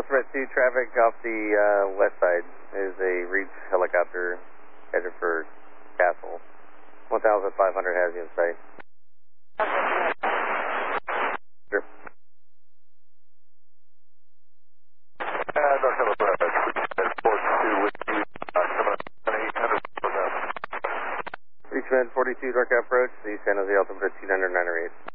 Threat 2 traffic off the west side is a Reach helicopter headed for Castle. 1,500 has you in sight. Sure. Don't have a breath. Report 2 with you. Coming up on 800. Reach Med 42 Dark Approach, the San Jose altimeter 2998.